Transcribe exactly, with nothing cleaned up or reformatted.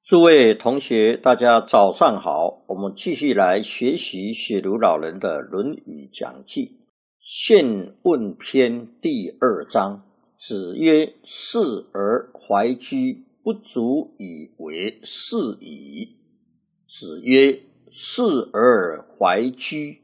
诸位同学，大家早上好，我们继续来学习雪庐老人的《论语》讲记。宪问篇第二章，子曰：士而怀居，不足以为士矣。子曰：士而怀居，